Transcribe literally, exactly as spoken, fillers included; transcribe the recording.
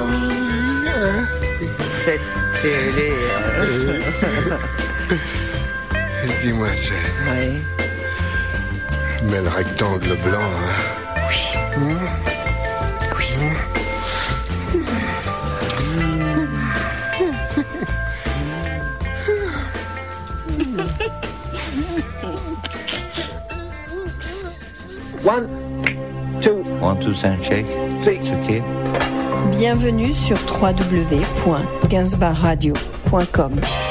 Cette télé. euh. Dis-moi, Jane, Oui. mais le rectangle blanc, hein? Oui. Hum? Oui. One, two, One, two, three, shake. three. It's okay. Bienvenue sur w w w point gainsbourg radio point com.